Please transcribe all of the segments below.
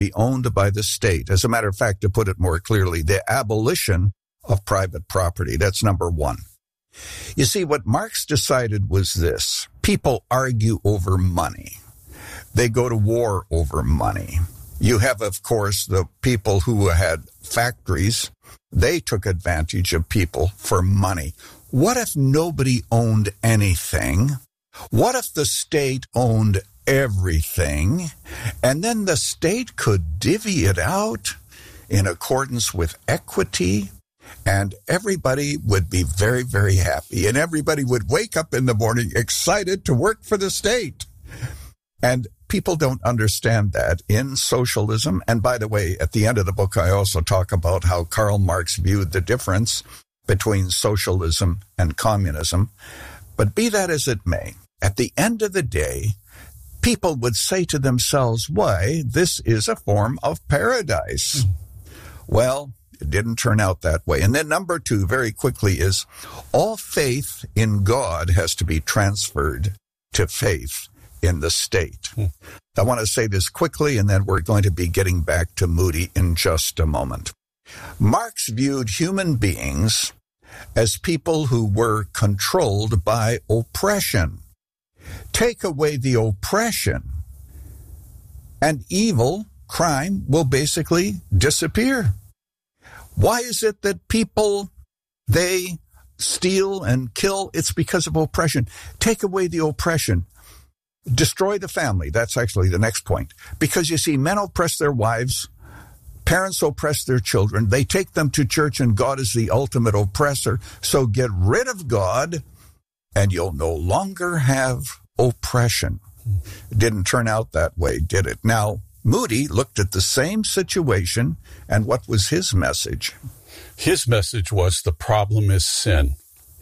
be owned by the state. As a matter of fact, to put it more clearly, the abolition of private property. That's number one. You see, what Marx decided was this. People argue over money. They go to war over money. You have, of course, the people who had factories. They took advantage of people for money. What if nobody owned anything? What if the state owned everything? And then the state could divvy it out in accordance with equity, and everybody would be very, very happy. And everybody would wake up in the morning excited to work for the state. And people don't understand that in socialism. And by the way, at the end of the book, I also talk about how Karl Marx viewed the difference between socialism and communism. But be that as it may, at the end of the day, people would say to themselves, why, this is a form of paradise. Well, it didn't turn out that way. And then number two, very quickly, is all faith in God has to be transferred to faith in the state. I want to say this quickly, and then we're going to be getting back to Moody in just a moment. Marx viewed human beings as people who were controlled by oppression. Take away the oppression, and evil, crime, will basically disappear. Why is it that people, they steal and kill? It's because of oppression. Take away the oppression. Destroy the family. That's actually the next point. Because you see, men oppress their wives. Parents oppress their children. They take them to church, and God is the ultimate oppressor. So get rid of God, and you'll no longer have oppression. It didn't turn out that way, did it? Now, Moody looked at the same situation, and what was his message? His message was the problem is sin.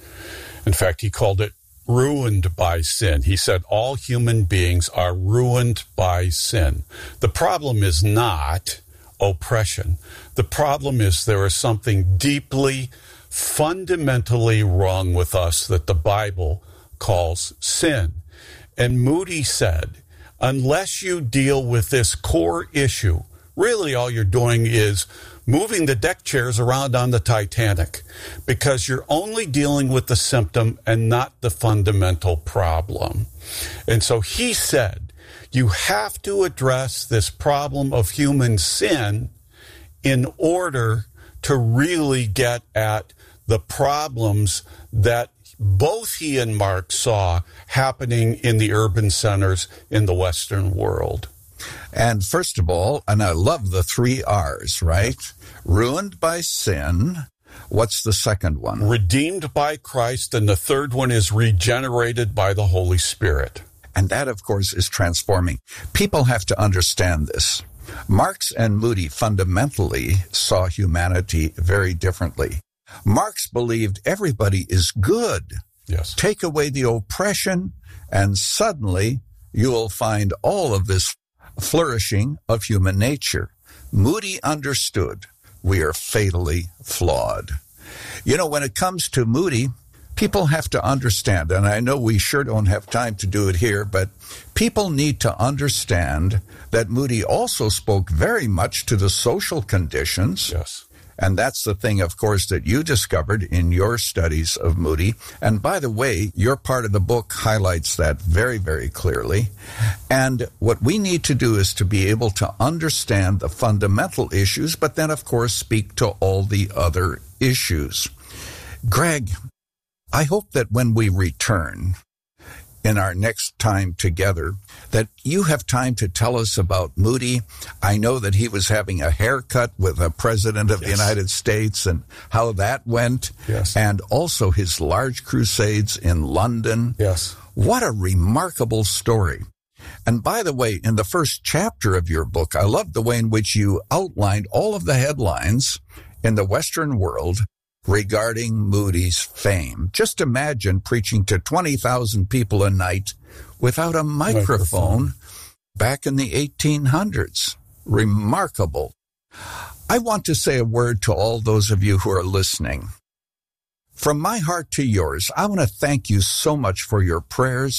In fact, he called it ruined by sin. He said all human beings are ruined by sin. The problem is not oppression. The problem is there is something deeply, fundamentally wrong with us that the Bible calls sin. And Moody said, unless you deal with this core issue, really all you're doing is moving the deck chairs around on the Titanic, because you're only dealing with the symptom and not the fundamental problem. And so he said, you have to address this problem of human sin in order to really get at the problems that both he and Marx saw happening in the urban centers in the Western world. And first of all, and I love the 3 R's, right? Ruined by sin. What's the second one? Redeemed by Christ. And the third one is regenerated by the Holy Spirit. And that, of course, is transforming. People have to understand this. Marx and Moody fundamentally saw humanity very differently. Marx believed everybody is good. Yes. Take away the oppression, and suddenly you will find all of this flourishing of human nature. Moody understood we are fatally flawed. You know, when it comes to Moody, people have to understand, and I know we sure don't have time to do it here, but people need to understand that Moody also spoke very much to the social conditions. Yes. And that's the thing, of course, that you discovered in your studies of Moody. And by the way, your part of the book highlights that very, very clearly. And what we need to do is to be able to understand the fundamental issues, but then, of course, speak to all the other issues. Greg, I hope that when we return in our next time together, that you have time to tell us about Moody. I know that he was having a haircut with a president of the United States and how that went. Yes. And also his large crusades in London. Yes. What a remarkable story. And by the way, in the first chapter of your book, I love the way in which you outlined all of the headlines in the Western world regarding Moody's fame. Just imagine preaching to 20,000 people a night without a microphone back in the 1800s. Remarkable. I want to say a word to all those of you who are listening. From my heart to yours, I want to thank you so much for your prayers.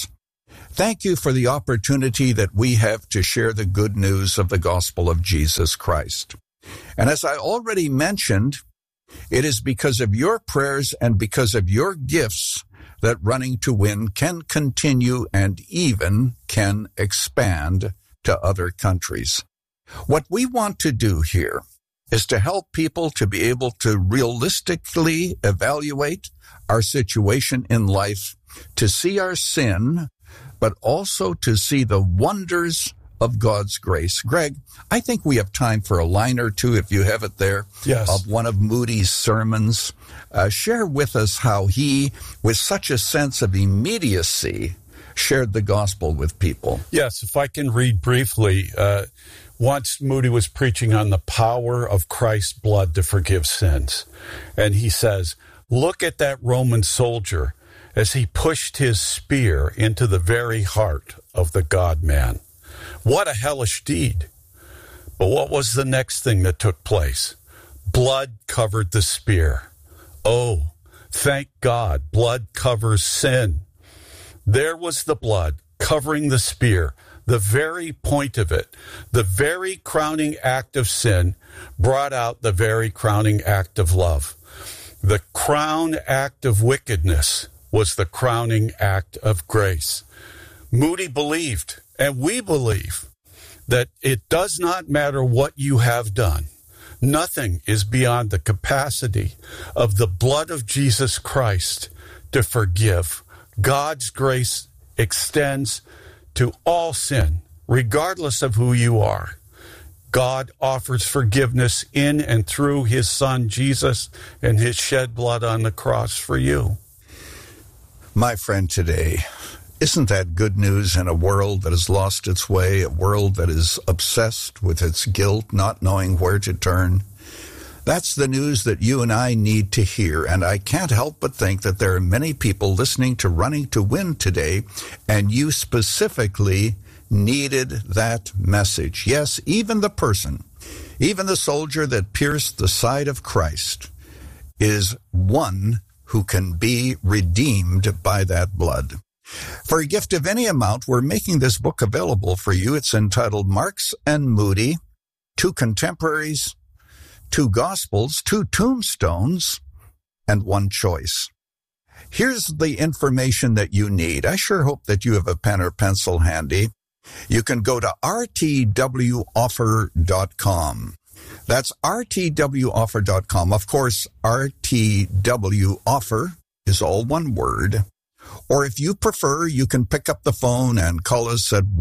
Thank you for the opportunity that we have to share the good news of the gospel of Jesus Christ. And as I already mentioned, it is because of your prayers and because of your gifts that Running to Win can continue and even can expand to other countries. What we want to do here is to help people to be able to realistically evaluate our situation in life, to see our sin, but also to see the wonders of God's grace. Greg, I think we have time for a line or two, if you have it there, yes, of one of Moody's sermons. Share with us how he, with such a sense of immediacy, shared the gospel with people. Yes, if I can read briefly. Once Moody was preaching on the power of Christ's blood to forgive sins. And he says, look at that Roman soldier as he pushed his spear into the very heart of the God-man. What a hellish deed. But what was the next thing that took place? Blood covered the spear. Oh, thank God, blood covers sin. There was the blood covering the spear, the very point of it, the very crowning act of sin brought out the very crowning act of love. The crown act of wickedness was the crowning act of grace. Moody believed, and we believe, that it does not matter what you have done. Nothing is beyond the capacity of the blood of Jesus Christ to forgive. God's grace extends to all sin, regardless of who you are. God offers forgiveness in and through his Son, Jesus, and his shed blood on the cross for you. My friend, today, isn't that good news in a world that has lost its way, a world that is obsessed with its guilt, not knowing where to turn? That's the news that you and I need to hear, and I can't help but think that there are many people listening to Running to Win today, and you specifically needed that message. Yes, even the person, even the soldier that pierced the side of Christ is one who can be redeemed by that blood. For a gift of any amount, we're making this book available for you. It's entitled Marks and Moody, Two Contemporaries, Two Gospels, Two Tombstones, and One Choice. Here's the information that you need. I sure hope that you have a pen or pencil handy. You can go to rtwoffer.com. That's rtwoffer.com. Of course, RTW Offer is all one word. Or if you prefer, you can pick up the phone and call us at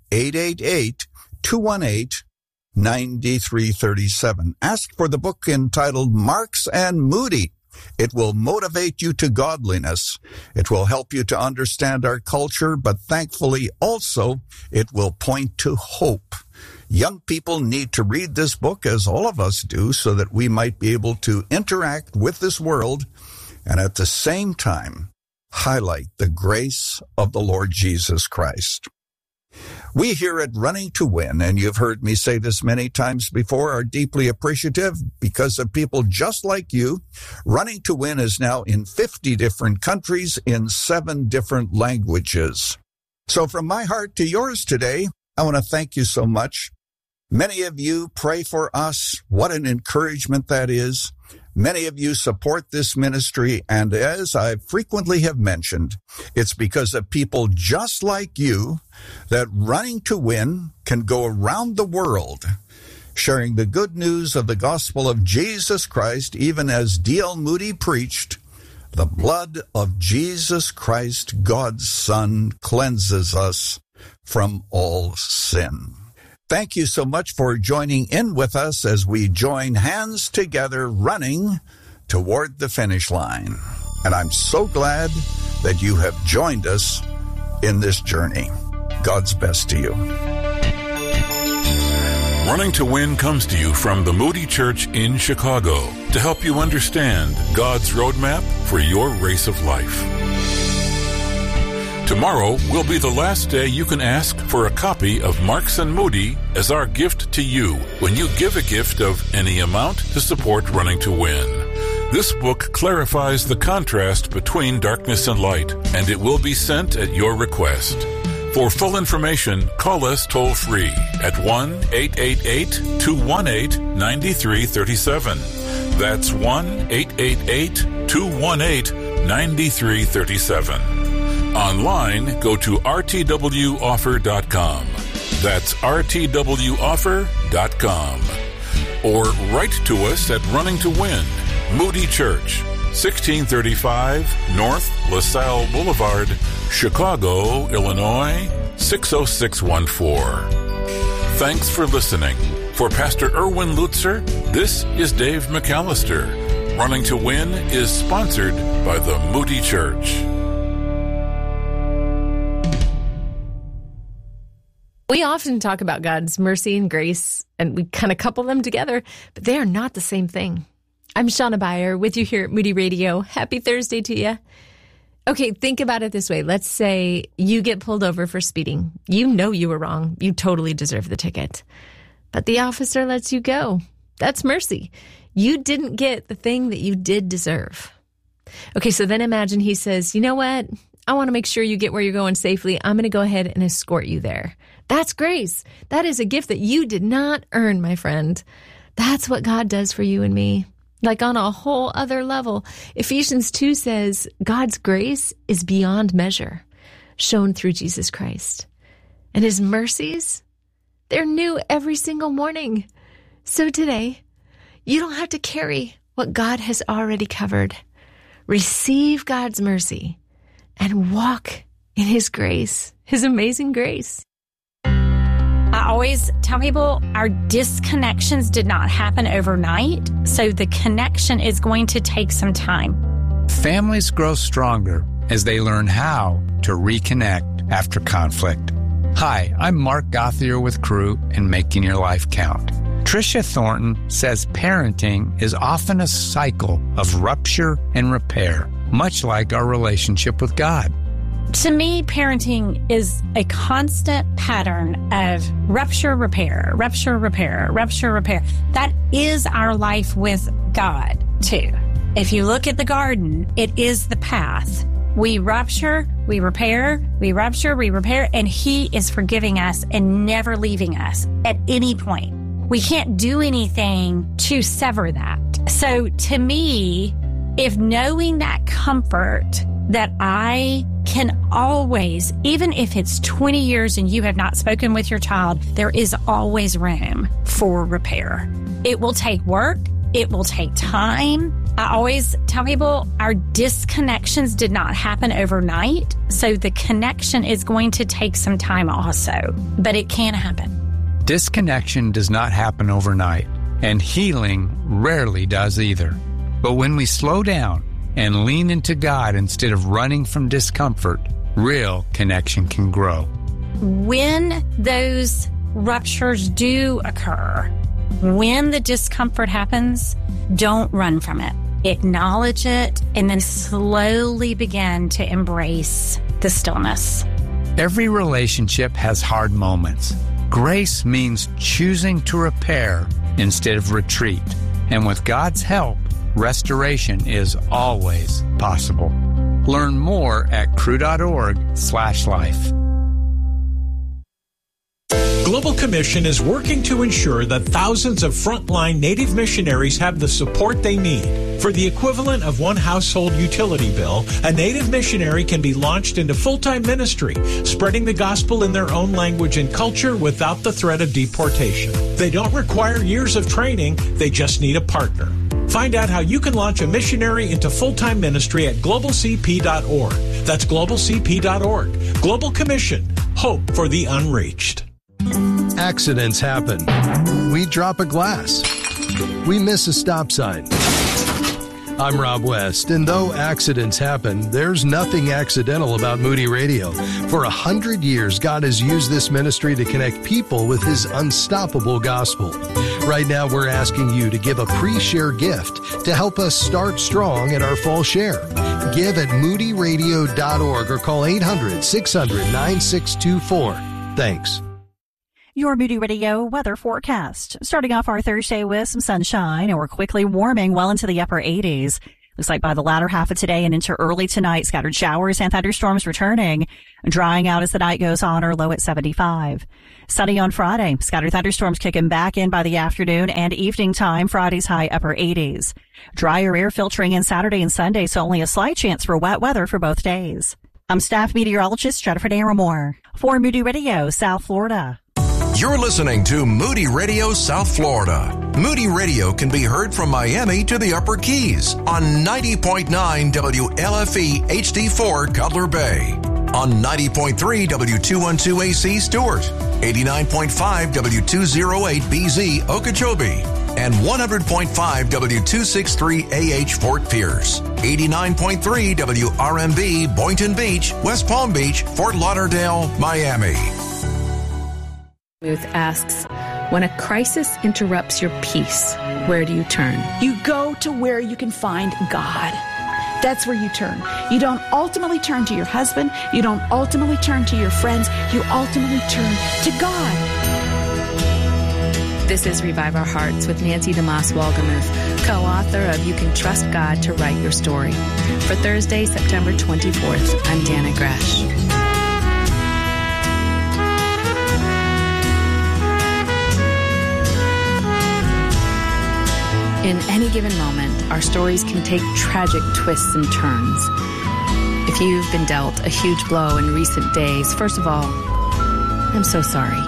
1-888-218-9337. Ask for the book entitled Marks and Moody. It will motivate you to godliness. It will help you to understand our culture, but thankfully also it will point to hope. Young people need to read this book, as all of us do, so that we might be able to interact with this world and at the same time highlight the grace of the Lord Jesus Christ. We here at Running to Win, and you've heard me say this many times before, are deeply appreciative because of people just like you. Running to Win is now in 50 different countries in 7 different languages. So from my heart to yours today, I want to thank you so much. Many of you pray for us. What an encouragement that is. Many of you support this ministry, and as I frequently have mentioned, it's because of people just like you that Running to Win can go around the world sharing the good news of the gospel of Jesus Christ, even as D.L. Moody preached, the blood of Jesus Christ, God's Son, cleanses us from all sin. Thank you so much for joining in with us as we join hands together running toward the finish line. And I'm so glad that you have joined us in this journey. God's best to you. Running to Win comes to you from the Moody Church in Chicago to help you understand God's roadmap for your race of life. Tomorrow will be the last day you can ask for a copy of Marks and Moody as our gift to you when you give a gift of any amount to support Running to Win. This book clarifies the contrast between darkness and light, and it will be sent at your request. For full information, call us toll-free at 1-888-218-9337. That's 1-888-218-9337. Online, go to rtwoffer.com. That's rtwoffer.com. Or write to us at Running to Win, Moody Church, 1635 North LaSalle Boulevard, Chicago, Illinois, 60614. Thanks for listening. For Pastor Erwin Lutzer, this is Dave McAllister. Running to Win is sponsored by the Moody Church. We often talk about God's mercy and grace, and we kind of couple them together, but they are not the same thing. I'm Shauna Beyer with you here at Moody Radio. Happy Thursday to you. Okay, think about it this way. Let's say you get pulled over for speeding. You know you were wrong. You totally deserve the ticket. But the officer lets you go. That's mercy. You didn't get the thing that you did deserve. Okay, so then imagine he says, you know what? I want to make sure you get where you're going safely. I'm going to go ahead and escort you there. That's grace. That is a gift that you did not earn, my friend. That's what God does for you and me. Like on a whole other level. Ephesians 2 says, God's grace is beyond measure, shown through Jesus Christ. And his mercies, they're new every single morning. So today, you don't have to carry what God has already covered. Receive God's mercy and walk in his grace, his amazing grace. I always tell people our disconnections did not happen overnight, so the connection is going to take some time. Families grow stronger as they learn how to reconnect after conflict. Hi, I'm Mark Gothier with Crew and Making Your Life Count. Tricia Thornton says parenting is often a cycle of rupture and repair, much like our relationship with God. To me, parenting is a constant pattern of rupture, repair, rupture, repair, rupture, repair. That is our life with God, too. If you look at the garden, it is the path. We rupture, we repair, we rupture, we repair, and he is forgiving us and never leaving us at any point. We can't do anything to sever that. So to me, if knowing that comfort that I can always, even if it's 20 years and you have not spoken with your child, there is always room for repair. It will take work. It will take time. I always tell people our disconnections did not happen overnight. So the connection is going to take some time also, but it can happen. Disconnection does not happen overnight, and healing rarely does either. But when we slow down and lean into God instead of running from discomfort, real connection can grow. When those ruptures do occur, when the discomfort happens, don't run from it. Acknowledge it and then slowly begin to embrace the stillness. Every relationship has hard moments. Grace means choosing to repair instead of retreat. And with God's help, restoration is always possible. Learn more at cru.org/life. Global Commission is working to ensure that thousands of frontline Native missionaries have the support they need. For the equivalent of one household utility bill, a Native missionary can be launched into full-time ministry, spreading the gospel in their own language and culture without the threat of deportation. They don't require years of training, they just need a partner. Find out how you can launch a missionary into full-time ministry at globalcp.org. That's globalcp.org. Global Commission. Hope for the unreached. Accidents happen. We drop a glass. We miss a stop sign. I'm Rob West, and though accidents happen, there's nothing accidental about Moody Radio. For 100 years, God has used this ministry to connect people with His unstoppable gospel. Right now, we're asking you to give a pre-share gift to help us start strong in our fall share. Give at moodyradio.org or call 800-600-9624. Thanks. Your Moody Radio weather forecast. Starting off our Thursday with some sunshine, and we're quickly warming well into the upper 80s. Looks like by the latter half of today and into early tonight, scattered showers and thunderstorms returning, drying out as the night goes on, or low at 75. Sunny on Friday, scattered thunderstorms kicking back in by the afternoon and evening time, Friday's high upper 80s. Drier air filtering in Saturday and Sunday, so only a slight chance for wet weather for both days. I'm staff meteorologist Jennifer Naramore for Moody Radio, South Florida. You're listening to Moody Radio South Florida. Moody Radio can be heard from Miami to the Upper Keys on 90.9 WLFE HD4 Cutler Bay, on 90.3 W212 AC Stewart, 89.5 W208 BZ Okeechobee, and 100.5 W263 AH Fort Pierce, 89.3 WRMB Boynton Beach, West Palm Beach, Fort Lauderdale, Miami. Muth asks, when a crisis interrupts your peace, where do you turn? You go to where you can find God. That's where you turn. You don't ultimately turn to your husband. You don't ultimately turn to your friends. You ultimately turn to God. This is Revive Our Hearts with Nancy DeMoss Wolgemuth, co-author of You Can Trust God to Write Your Story. For Thursday, September 24th, I'm Dana Gresh. In any given moment, our stories can take tragic twists and turns. If you've been dealt a huge blow in recent days, first of all, I'm so sorry.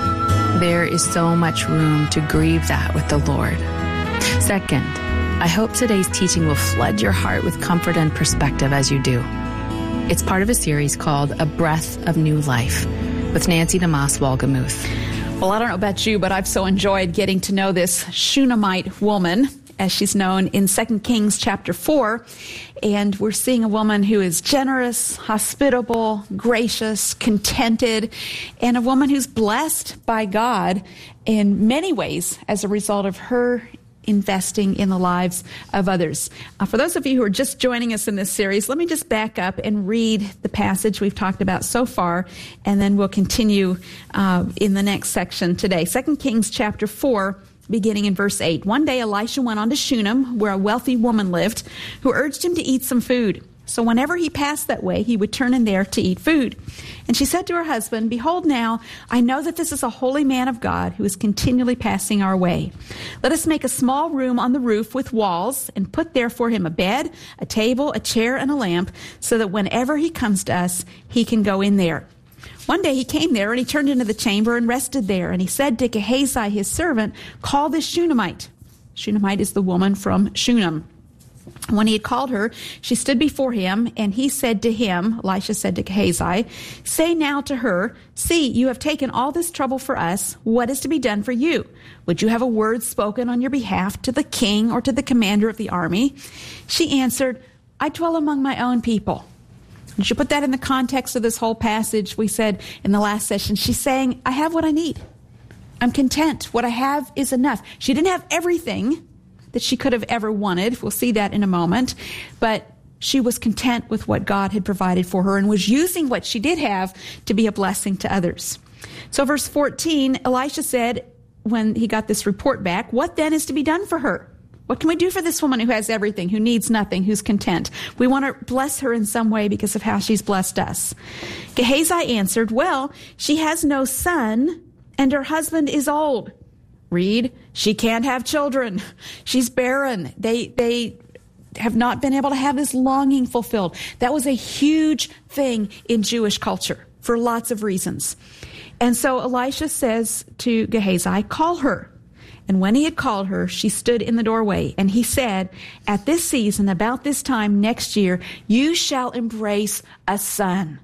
There is so much room to grieve that with the Lord. Second, I hope today's teaching will flood your heart with comfort and perspective as you do. It's part of a series called A Breath of New Life with Nancy DeMoss Wolgemuth. Well, I don't know about you, but I've so enjoyed getting to know this Shunammite woman, as she's known in 2 Kings chapter 4. And we're seeing a woman who is generous, hospitable, gracious, contented, and a woman who's blessed by God in many ways as a result of her investing in the lives of others. For those of you who are just joining us in this series, let me just back up and read the passage we've talked about so far, and then we'll continue in the next section today. 2 Kings chapter 4, beginning in verse 8. One day Elisha went on to Shunem, where a wealthy woman lived, who urged him to eat some food. So whenever he passed that way, he would turn in there to eat food. And she said to her husband, "Behold now, I know that this is a holy man of God who is continually passing our way. Let us make a small room on the roof with walls and put there for him a bed, a table, a chair, and a lamp, so that whenever he comes to us, he can go in there." One day he came there, and he turned into the chamber and rested there. And he said to Gehazi, his servant, "Call this Shunammite." Shunammite is the woman from Shunem. When he had called her, she stood before him, and he said to him, Elisha said to Gehazi, "Say now to her, see, you have taken all this trouble for us. What is to be done for you? Would you have a word spoken on your behalf to the king or to the commander of the army?" She answered, "I dwell among my own people." You should put that in the context of this whole passage. We said in the last session, she's saying, I have what I need. I'm content. What I have is enough. She didn't have everything that she could have ever wanted. We'll see that in a moment. But she was content with what God had provided for her and was using what she did have to be a blessing to others. So verse 14, Elisha said, when he got this report back, "What then is to be done for her? What can we do for this woman who has everything, who needs nothing, who's content? We want to bless her in some way because of how she's blessed us." Gehazi answered, "Well, she has no son, and her husband is old." Read, she can't have children. She's barren. They have not been able to have this longing fulfilled. That was a huge thing in Jewish culture for lots of reasons. And so Elisha says to Gehazi, "Call her." And when he had called her, she stood in the doorway. And he said, "At this season, about this time next year, you shall embrace a son."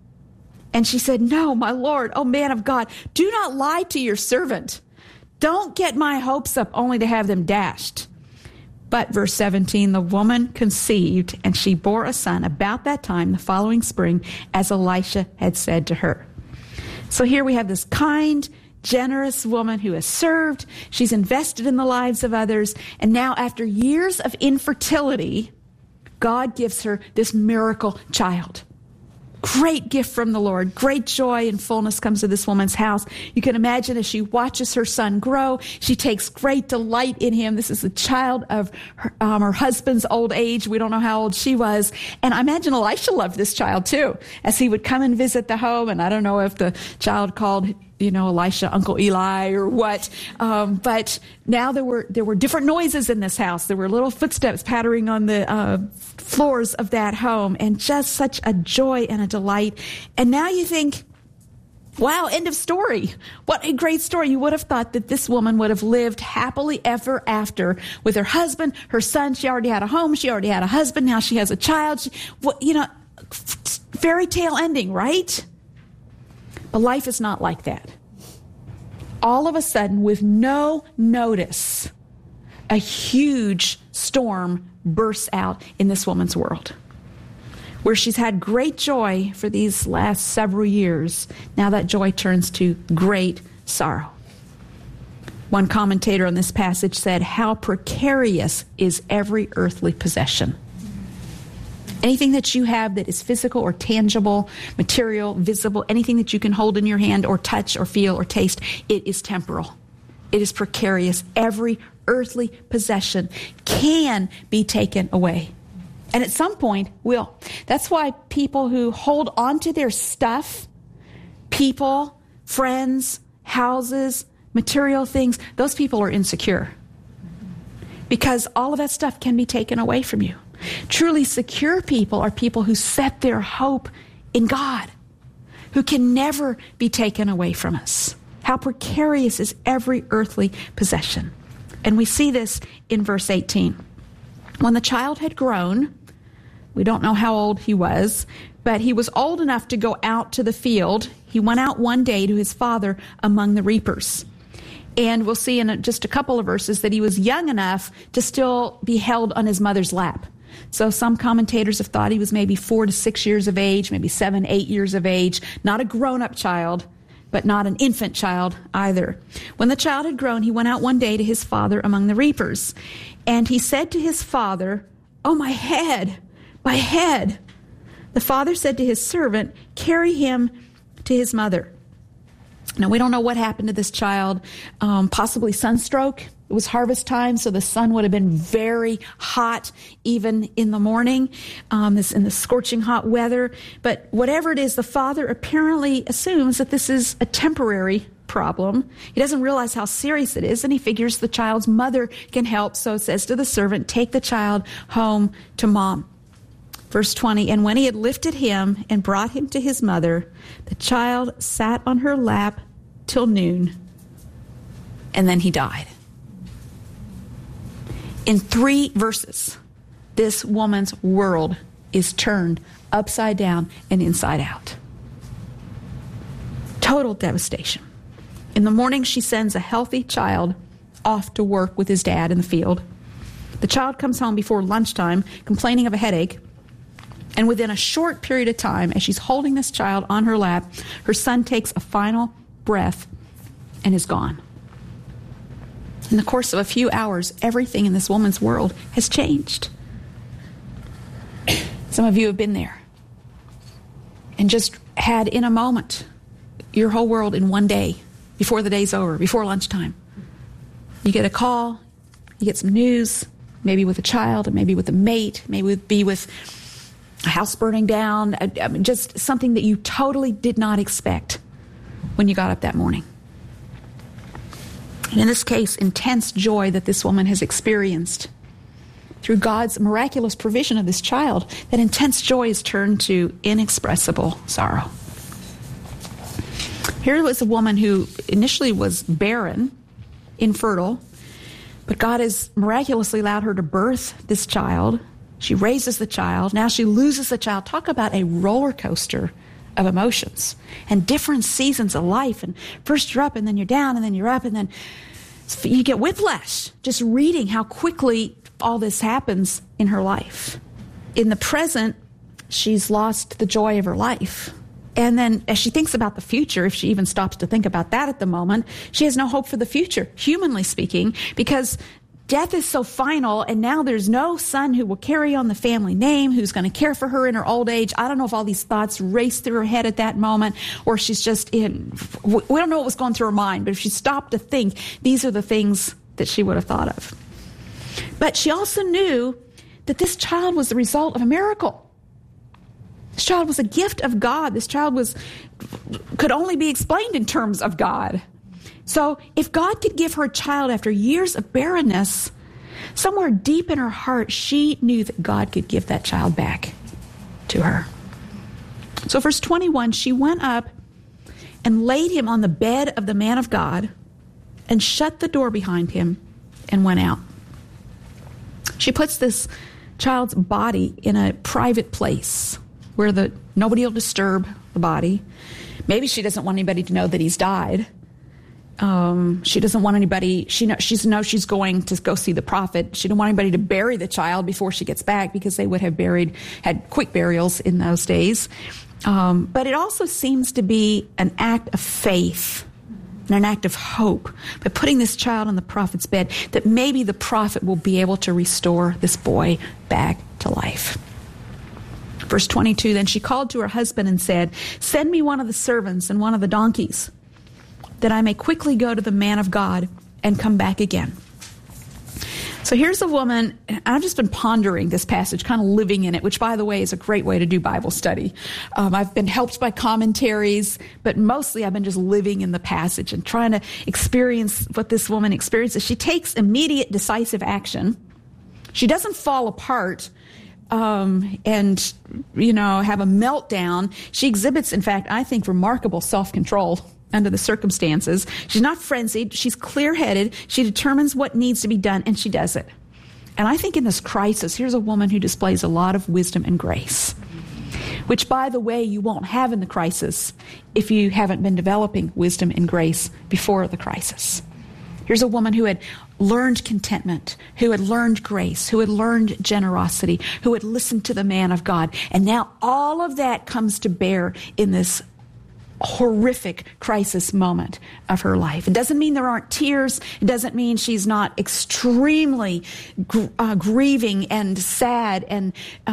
And she said, "No, my Lord, O man of God, do not lie to your servant. Don't get my hopes up only to have them dashed." But verse 17, the woman conceived, and she bore a son about that time the following spring, as Elisha had said to her. So here we have this kind, generous woman who has served. She's invested in the lives of others. And now, after years of infertility, God gives her this miracle child. Great gift from the Lord. Great joy and fullness comes to this woman's house. You can imagine as she watches her son grow, she takes great delight in him. This is the child of her husband's old age. We don't know how old she was. And I imagine Elisha loved this child too, as he would come and visit the home. And I don't know if the child called Elisha Uncle Eli or what. But now there were different noises in this house. There were little footsteps pattering on the floors of that home, and just such a joy and a delight. And now you think, wow, end of story. What a great story. You would have thought that this woman would have lived happily ever after with her husband, her son. She already had a home. She already had a husband. Now she has a child. Fairy tale ending, right? But life is not like that. All of a sudden, with no notice, a huge storm bursts out in this woman's world. Where she's had great joy for these last several years, now that joy turns to great sorrow. One commentator on this passage said, "How precarious is every earthly possession." Anything that you have that is physical or tangible, material, visible, anything that you can hold in your hand or touch or feel or taste, it is temporal. It is precarious. Every earthly possession can be taken away. And at some point will. That's why people who hold on to their stuff, people, friends, houses, material things, those people are insecure. Because all of that stuff can be taken away from you. Truly secure people are people who set their hope in God, who can never be taken away from us. How precarious is every earthly possession. And we see this in verse 18. When the child had grown, we don't know how old he was, but he was old enough to go out to the field. He went out one day to his father among the reapers. And we'll see in just a couple of verses that he was young enough to still be held on his mother's lap. So some commentators have thought he was maybe 4 to 6 years of age, maybe 7, 8 years of age, not a grown-up child, but not an infant child either. When the child had grown, he went out one day to his father among the reapers. And he said to his father, "Oh, my head, my head." The father said to his servant, "Carry him to his mother." Now, we don't know what happened to this child, possibly sunstroke. It was harvest time, so the sun would have been very hot even in the morning, in the scorching hot weather. But whatever it is, the father apparently assumes that this is a temporary problem. He doesn't realize how serious it is, and he figures the child's mother can help, so says to the servant, "Take the child home to mom." Verse 20, and when he had lifted him and brought him to his mother, the child sat on her lap till noon, and then he died. In 3 verses, this woman's world is turned upside down and inside out. Total devastation. In the morning, she sends a healthy child off to work with his dad in the field. The child comes home before lunchtime, complaining of a headache. And within a short period of time, as she's holding this child on her lap, her son takes a final breath and is gone. In the course of a few hours, everything in this woman's world has changed. Some of you have been there and just had in a moment your whole world in one day, before the day's over, before lunchtime. You get a call, you get some news, maybe with a child, maybe with a mate, maybe be with a house burning down, just something that you totally did not expect when you got up that morning. And in this case, intense joy that this woman has experienced through God's miraculous provision of this child, that intense joy is turned to inexpressible sorrow. Here was a woman who initially was barren, infertile, but God has miraculously allowed her to birth this child. She raises the child. Now she loses the child. Talk about a roller coaster of emotions and different seasons of life. And first you're up, and then you're down, and then you're up, and then you get whiplash just reading how quickly all this happens in her life. In the present, she's lost the joy of her life. And then as she thinks about the future, if she even stops to think about that at the moment, she has no hope for the future, humanly speaking, because death is so final, and now there's no son who will carry on the family name, who's going to care for her in her old age. I don't know if all these thoughts raced through her head at that moment, or she's just we don't know what was going through her mind, but if she stopped to think, these are the things that she would have thought of. But she also knew that this child was the result of a miracle. This child was a gift of God. This child could only be explained in terms of God. So if God could give her a child after years of barrenness, somewhere deep in her heart, she knew that God could give that child back to her. So verse 21, she went up and laid him on the bed of the man of God and shut the door behind him and went out. She puts this child's body in a private place where nobody will disturb the body. Maybe she doesn't want anybody to know that he's died. She doesn't want anybody, she knows she's going to go see the prophet. She didn't want anybody to bury the child before she gets back, because they would have had quick burials in those days. But it also seems to be an act of faith and an act of hope by putting this child on the prophet's bed, that maybe the prophet will be able to restore this boy back to life. Verse 22, then she called to her husband and said, "Send me one of the servants and one of the donkeys, that I may quickly go to the man of God and come back again." So here's a woman, and I've just been pondering this passage, kind of living in it, which, by the way, is a great way to do Bible study. I've been helped by commentaries, but mostly I've been just living in the passage and trying to experience what this woman experiences. She takes immediate, decisive action. She doesn't fall apart and have a meltdown. She exhibits, in fact, I think, remarkable self-control under the circumstances. She's not frenzied. She's clear-headed. She determines what needs to be done, and she does it. And I think in this crisis, here's a woman who displays a lot of wisdom and grace, which, by the way, you won't have in the crisis if you haven't been developing wisdom and grace before the crisis. Here's a woman who had learned contentment, who had learned grace, who had learned generosity, who had listened to the man of God. And now all of that comes to bear in this horrific crisis moment of her life. It doesn't mean there aren't tears. It doesn't mean she's not extremely grieving and sad and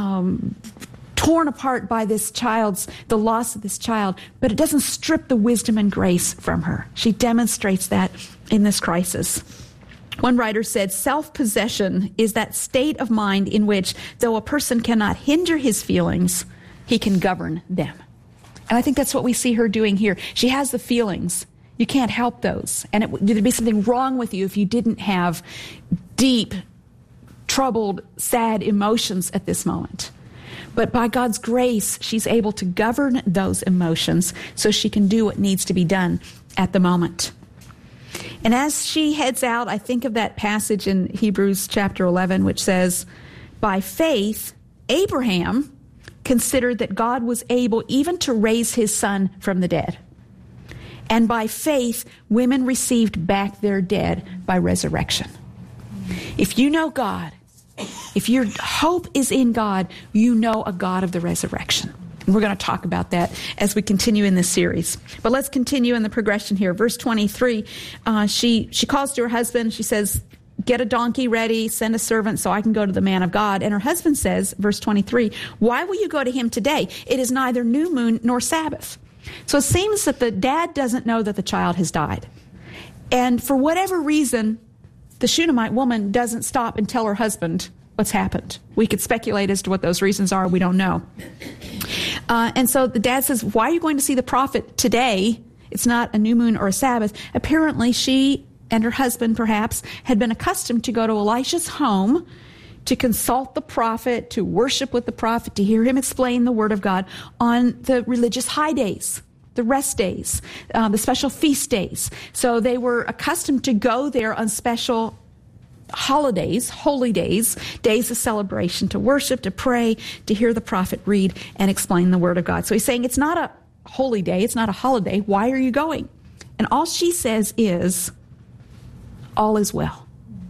torn apart by the loss of this child. But it doesn't strip the wisdom and grace from her. She demonstrates that in this crisis. One writer said, self-possession is that state of mind in which, though a person cannot hinder his feelings, he can govern them. And I think that's what we see her doing here. She has the feelings. You can't help those. And there'd be something wrong with you if you didn't have deep, troubled, sad emotions at this moment. But by God's grace, she's able to govern those emotions so she can do what needs to be done at the moment. And as she heads out, I think of that passage in Hebrews chapter 11, which says, by faith, Abraham considered that God was able even to raise his son from the dead. And by faith, women received back their dead by resurrection. If you know God, if your hope is in God, you know a God of the resurrection. And we're going to talk about that as we continue in this series. But let's continue in the progression here. Verse 23, she calls to her husband. She says, get a donkey ready, send a servant so I can go to the man of God. And her husband says, verse 23, why will you go to him today? It is neither new moon nor Sabbath. So it seems that the dad doesn't know that the child has died. And for whatever reason, the Shunammite woman doesn't stop and tell her husband what's happened. We could speculate as to what those reasons are. We don't know. And so the dad says, why are you going to see the prophet today? It's not a new moon or a Sabbath. Apparently she and her husband, perhaps, had been accustomed to go to Elisha's home to consult the prophet, to worship with the prophet, to hear him explain the word of God on the religious high days, the rest days, the special feast days. So they were accustomed to go there on special holidays, holy days, days of celebration, to worship, to pray, to hear the prophet read and explain the word of God. So he's saying, it's not a holy day, it's not a holiday. Why are you going? And all she says is, all is well.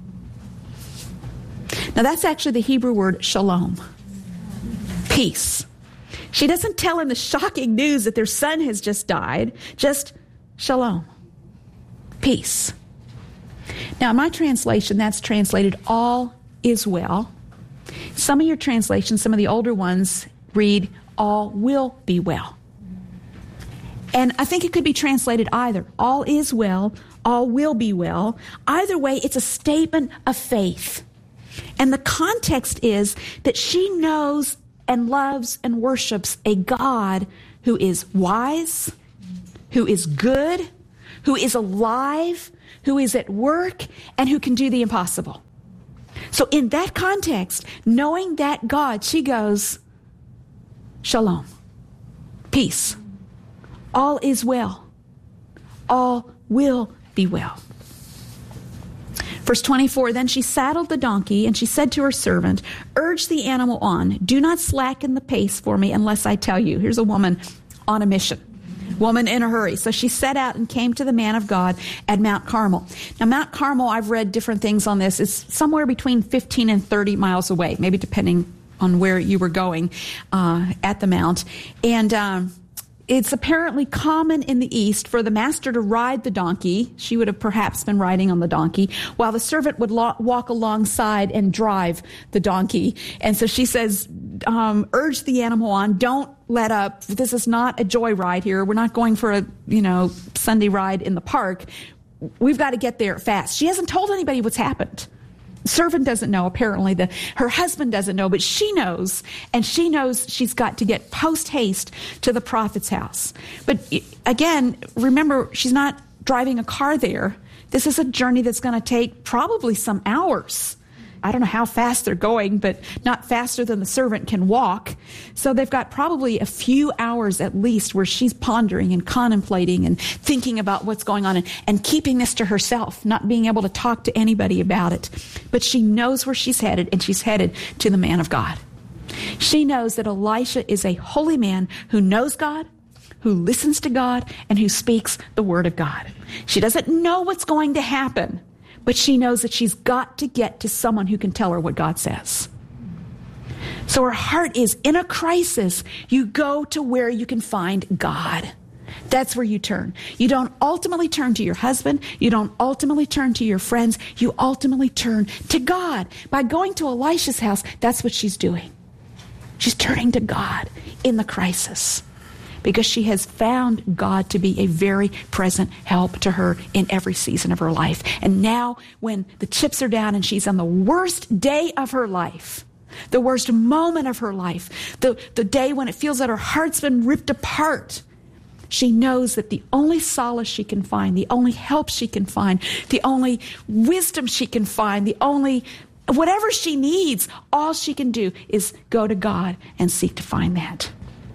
Now that's actually the Hebrew word shalom, peace. She doesn't tell him the shocking news that their son has just died, just shalom, peace. Now, in my translation, that's translated all is well. Some of your translations, some of the older ones, read all will be well. And I think it could be translated either. All is well, all will be well. Either way, it's a statement of faith. And the context is that she knows and loves and worships a God who is wise, who is good, who is alive, who is at work, and who can do the impossible. So in that context, knowing that God, she goes, shalom, peace. All is well. All will be well. Verse 24, then she saddled the donkey, and she said to her servant, urge the animal on. Do not slacken the pace for me unless I tell you. Here's a woman on a mission. Woman in a hurry. So she set out and came to the man of God at Mount Carmel. Now, Mount Carmel, I've read different things on this. It's somewhere between 15 and 30 miles away, maybe depending on where you were going at the mount. And it's apparently common in the East for the master to ride the donkey. She would have perhaps been riding on the donkey, while the servant would walk alongside and drive the donkey. And so she says, urge the animal on. Don't let up. This is not a joy ride here. We're not going for a, Sunday ride in the park. We've got to get there fast. She hasn't told anybody what's happened. Servant doesn't know, apparently. Her husband doesn't know, but she knows, and she knows she's got to get post-haste to the prophet's house. But again, remember, she's not driving a car there. This is a journey that's going to take probably some hours. I don't know how fast they're going, but not faster than the servant can walk. So they've got probably a few hours at least where she's pondering and contemplating and thinking about what's going on and keeping this to herself, not being able to talk to anybody about it. But she knows where she's headed, and she's headed to the man of God. She knows that Elisha is a holy man who knows God, who listens to God, and who speaks the word of God. She doesn't know what's going to happen, but she knows that she's got to get to someone who can tell her what God says. So her heart is, in a crisis, you go to where you can find God. That's where you turn. You don't ultimately turn to your husband. You don't ultimately turn to your friends. You ultimately turn to God. By going to Elisha's house, that's what she's doing. She's turning to God in the crisis, because she has found God to be a very present help to her in every season of her life. And now, when the chips are down and she's on the worst day of her life, the worst moment of her life, the day when it feels that her heart's been ripped apart, she knows that the only solace she can find, the only help she can find, the only wisdom she can find, the only whatever she needs, all she can do is go to God and seek to find that.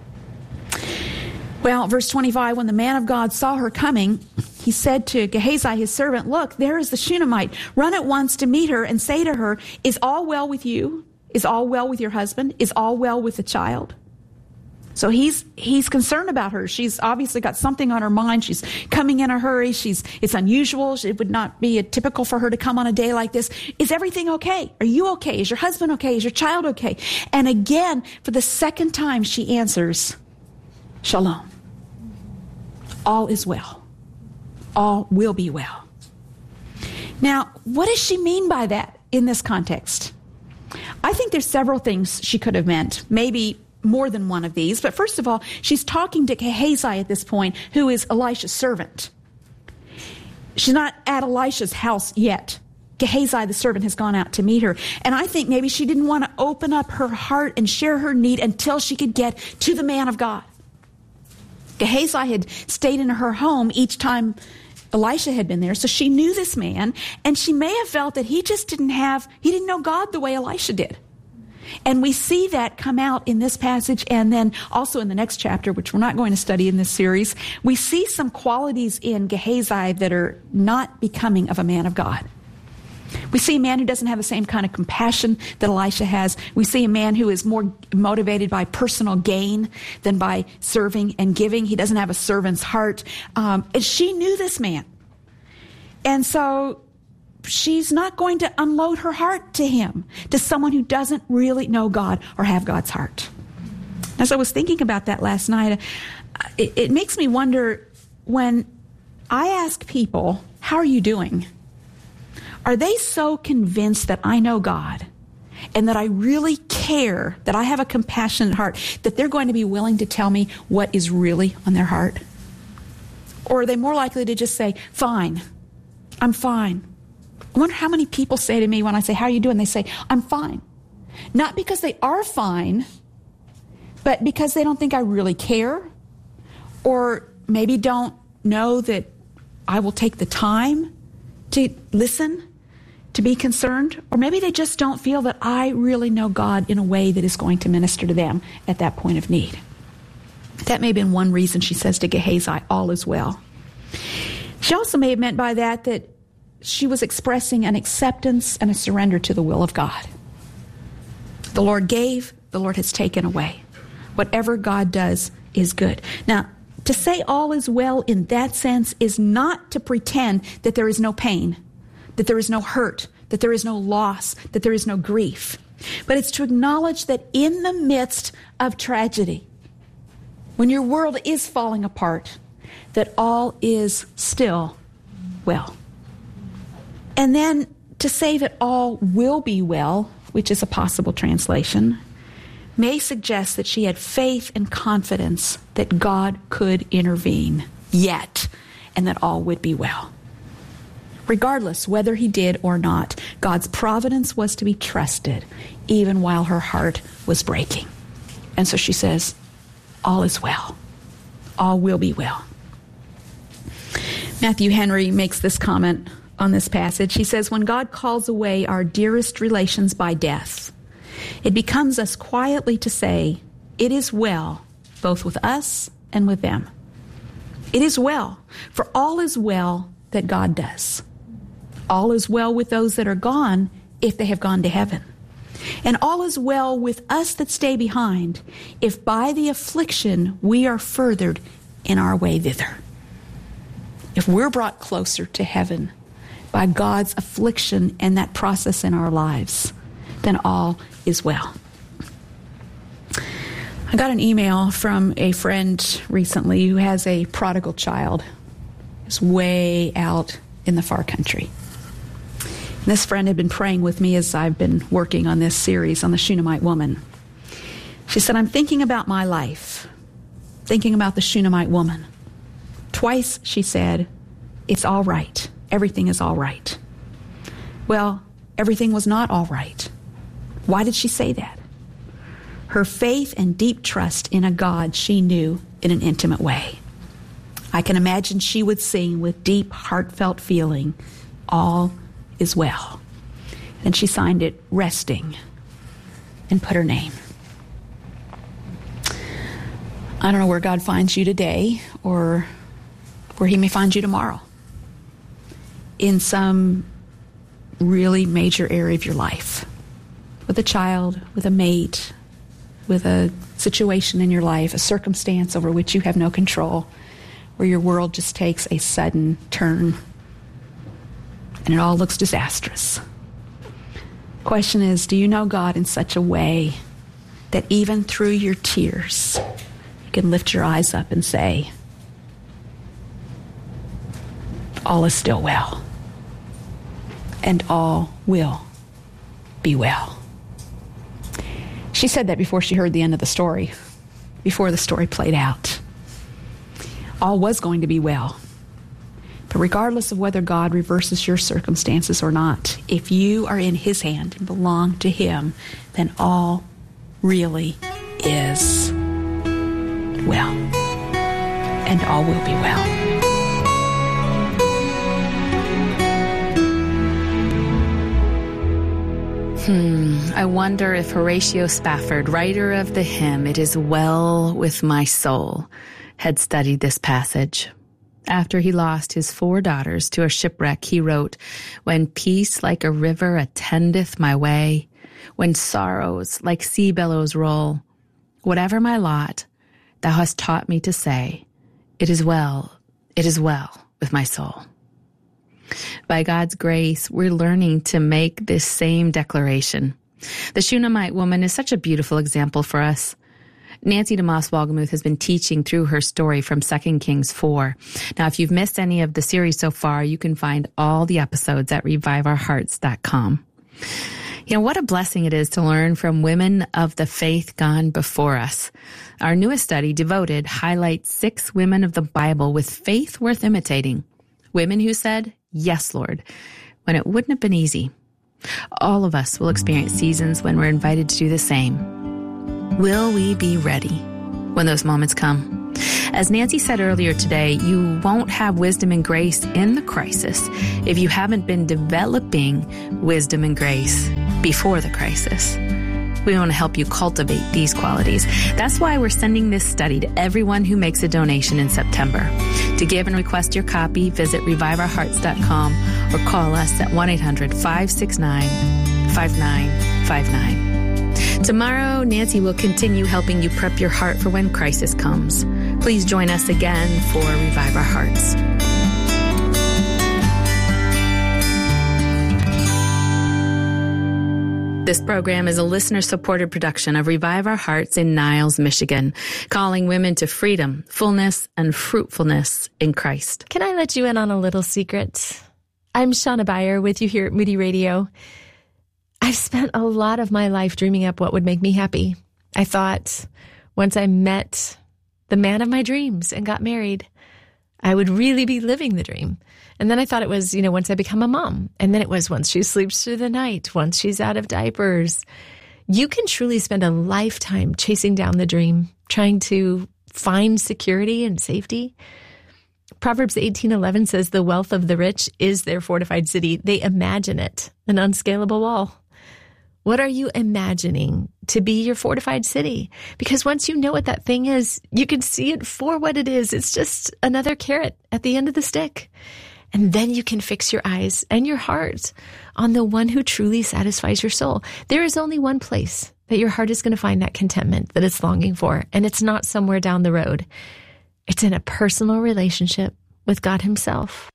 Well, verse 25, when the man of God saw her coming, he said to Gehazi, his servant, look, there is the Shunammite. Run at once to meet her and say to her, is all well with you? Is all well with your husband? Is all well with the child? So he's concerned about her. She's obviously got something on her mind. She's coming in a hurry. It's unusual. It would not be typical for her to come on a day like this. Is everything okay? Are you okay? Is your husband okay? Is your child okay? And again, for the second time, she answers, shalom. All is well. All will be well. Now, what does she mean by that in this context? I think there's several things she could have meant, maybe more than one of these. But first of all, she's talking to Gehazi at this point, who is Elisha's servant. She's not at Elisha's house yet. Gehazi, the servant, has gone out to meet her. And I think maybe she didn't want to open up her heart and share her need until she could get to the man of God. Gehazi had stayed in her home each time Elisha had been there, so she knew this man, and she may have felt that he didn't know God the way Elisha did. And we see that come out in this passage, and then also in the next chapter, which we're not going to study in this series. We see some qualities in Gehazi that are not becoming of a man of God. We see a man who doesn't have the same kind of compassion that Elisha has. We see a man who is more motivated by personal gain than by serving and giving. He doesn't have a servant's heart. And she knew this man. And so she's not going to unload her heart to him, to someone who doesn't really know God or have God's heart. As I was thinking about that last night, it makes me wonder, when I ask people, how are you doing? Are they so convinced that I know God and that I really care, that I have a compassionate heart, that they're going to be willing to tell me what is really on their heart? Or are they more likely to just say, fine, I'm fine? I wonder how many people say to me when I say, how are you doing? They say, I'm fine. Not because they are fine, but because they don't think I really care, or maybe don't know that I will take the time to listen, to be concerned, or maybe they just don't feel that I really know God in a way that is going to minister to them at that point of need. That may have been one reason she says to Gehazi, all is well. She also may have meant by that she was expressing an acceptance and a surrender to the will of God. The Lord gave, the Lord has taken away. Whatever God does is good. Now, to say all is well in that sense is not to pretend that there is no pain, that there is no hurt, that there is no loss, that there is no grief. But it's to acknowledge that in the midst of tragedy, when your world is falling apart, that all is still well. And then to say that all will be well, which is a possible translation, may suggest that she had faith and confidence that God could intervene yet, and that all would be well. Regardless whether he did or not, God's providence was to be trusted, even while her heart was breaking. And so she says, all is well. All will be well. Matthew Henry makes this comment on this passage. He says, when God calls away our dearest relations by death, it becomes us quietly to say, it is well, both with us and with them. It is well, for all is well that God does. All is well with those that are gone, if they have gone to heaven. And all is well with us that stay behind, if by the affliction we are furthered in our way thither. If we're brought closer to heaven by God's affliction and that process in our lives, then all is well. I got an email from a friend recently who has a prodigal child. It's way out in the far country. And this friend had been praying with me as I've been working on this series on the Shunammite woman. She said, I'm thinking about my life, thinking about the Shunammite woman. Twice she said, it's all right. Everything is all right. Well, everything was not all right. Why did she say that? Her faith and deep trust in a God she knew in an intimate way. I can imagine she would sing with deep, heartfelt feeling, all is well. And she signed it, resting, and put her name. I don't know where God finds you today or where he may find you tomorrow in some really major area of your life, with a child, with a mate, with a situation in your life, a circumstance over which you have no control, where your world just takes a sudden turn and it all looks disastrous. The question is, do you know God in such a way that even through your tears, you can lift your eyes up and say, all is still well, and all will be well. She said that before she heard the end of the story, before the story played out. All was going to be well. But regardless of whether God reverses your circumstances or not, if you are in his hand and belong to him, then all really is well. And all will be well. I wonder if Horatio Spafford, writer of the hymn, It Is Well With My Soul, had studied this passage. After he lost his 4 daughters to a shipwreck, he wrote, when peace like a river attendeth my way, when sorrows like sea billows roll, whatever my lot, thou hast taught me to say, it is well with my soul. By God's grace, we're learning to make this same declaration. The Shunammite woman is such a beautiful example for us. Nancy DeMoss Wolgemuth has been teaching through her story from 2 Kings 4. Now, if you've missed any of the series so far, you can find all the episodes at reviveourhearts.com. What a blessing it is to learn from women of the faith gone before us. Our newest study, Devoted, highlights 6 women of the Bible with faith worth imitating. Women who said, "Yes, Lord," when it wouldn't have been easy. All of us will experience seasons when we're invited to do the same. Will we be ready when those moments come? As Nancy said earlier today, you won't have wisdom and grace in the crisis if you haven't been developing wisdom and grace before the crisis. We want to help you cultivate these qualities. That's why we're sending this study to everyone who makes a donation in September. To give and request your copy, visit reviveourhearts.com or call us at 1-800-569-5959. Tomorrow, Nancy will continue helping you prep your heart for when crisis comes. Please join us again for Revive Our Hearts. This program is a listener-supported production of Revive Our Hearts in Niles, Michigan, calling women to freedom, fullness, and fruitfulness in Christ. Can I let you in on a little secret? I'm Shauna Beyer with you here at Moody Radio. I've spent a lot of my life dreaming up what would make me happy. I thought once I met the man of my dreams and got married, I would really be living the dream. And then I thought it was, once I become a mom. And then it was once she sleeps through the night, once she's out of diapers. You can truly spend a lifetime chasing down the dream, trying to find security and safety. Proverbs 18:11 says, "The wealth of the rich is their fortified city. They imagine it, an unscalable wall." What are you imagining to be your fortified city? Because once you know what that thing is, you can see it for what it is. It's just another carrot at the end of the stick. And then you can fix your eyes and your heart on the one who truly satisfies your soul. There is only one place that your heart is going to find that contentment that it's longing for. And it's not somewhere down the road. It's in a personal relationship with God himself.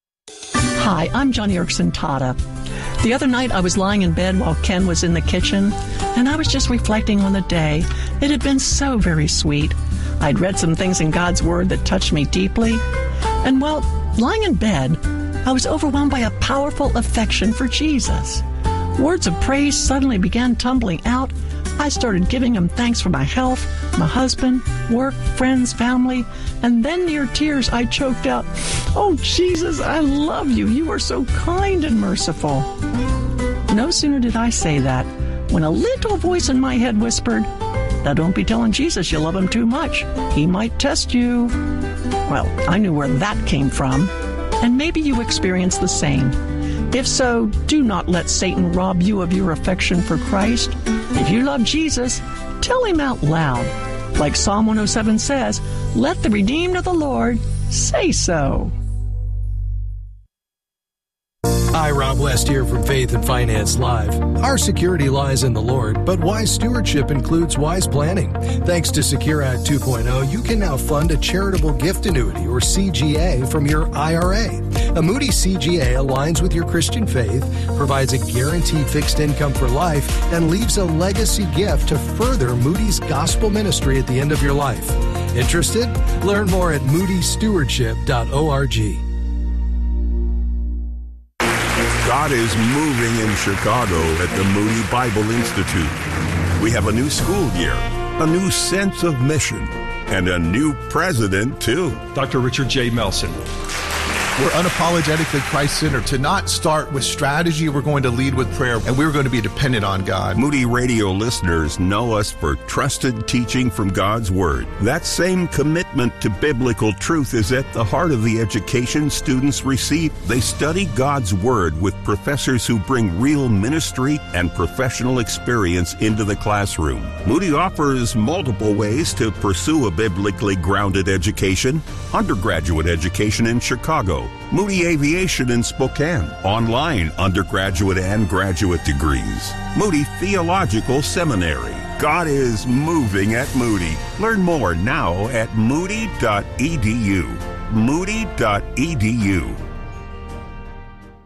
Hi, I'm Johnny Erickson Tata. The other night I was lying in bed while Ken was in the kitchen, and I was just reflecting on the day. It had been so very sweet. I'd read some things in God's Word that touched me deeply. And while lying in bed, I was overwhelmed by a powerful affection for Jesus. Words of praise suddenly began tumbling out. I started giving him thanks for my health, my husband, work, friends, family, and then near tears I choked out, "Oh, Jesus, I love you. You are so kind and merciful." No sooner did I say that when a little voice in my head whispered, "Now don't be telling Jesus you love him too much. He might test you." Well, I knew where that came from, and maybe you experienced the same. If so, do not let Satan rob you of your affection for Christ. If you love Jesus, tell him out loud. Like Psalm 107 says, "Let the redeemed of the Lord say so." Hi, Rob West here from Faith and Finance Live. Our security lies in the Lord, but wise stewardship includes wise planning. Thanks to Secure Act 2.0, you can now fund a charitable gift annuity, or CGA, from your IRA. A Moody CGA aligns with your Christian faith, provides a guaranteed fixed income for life, and leaves a legacy gift to further Moody's gospel ministry at the end of your life. Interested? Learn more at moodystewardship.org. God is moving in Chicago at the Moody Bible Institute. We have a new school year, a new sense of mission, and a new president, too. Dr. Richard J. Melson. We're unapologetically Christ-centered. To not start with strategy, we're going to lead with prayer, and we're going to be dependent on God. Moody Radio listeners know us for trusted teaching from God's Word. That same commitment to biblical truth is at the heart of the education students receive. They study God's Word with professors who bring real ministry and professional experience into the classroom. Moody offers multiple ways to pursue a biblically grounded education. Undergraduate education in Chicago, Moody Aviation in Spokane, online undergraduate and graduate degrees, Moody Theological Seminary. God is moving at Moody. Learn more now at moody.edu. Moody.edu.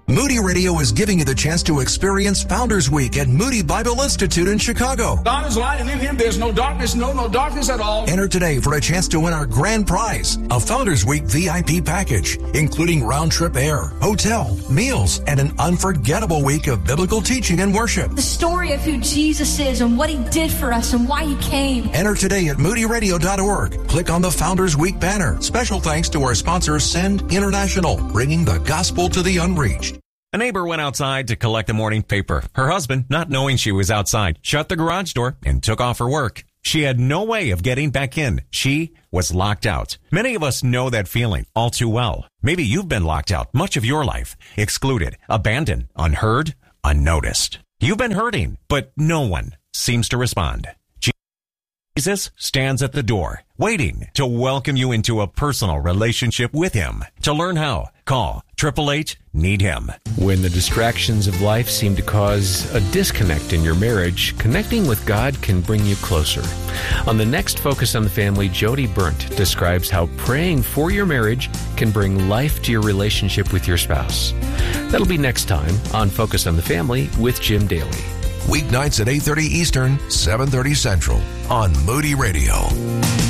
Moody Radio is giving you the chance to experience Founders Week at Moody Bible Institute in Chicago. God is light, and in Him there's no darkness, no darkness at all. Enter today for a chance to win our grand prize, a Founders Week VIP package, including round-trip air, hotel, meals, and an unforgettable week of biblical teaching and worship. The story of who Jesus is and what He did for us and why He came. Enter today at moodyradio.org. Click on the Founders Week banner. Special thanks to our sponsor, Send International, bringing the gospel to the unreached. A neighbor went outside to collect the morning paper. Her husband, not knowing she was outside, shut the garage door and took off her work. She had no way of getting back in. She was locked out. Many of us know that feeling all too well. Maybe you've been locked out much of your life, excluded, abandoned, unheard, unnoticed. You've been hurting, but no one seems to respond. Jesus stands at the door, waiting to welcome you into a personal relationship with Him. To learn how, call 888-NEED-HIM. When the distractions of life seem to cause a disconnect in your marriage, connecting with God can bring you closer. On the next Focus on the Family, Jody Burnt describes how praying for your marriage can bring life to your relationship with your spouse. That'll be next time on Focus on the Family with Jim Daly. Weeknights at 8:30 Eastern, 7:30 Central on Moody Radio.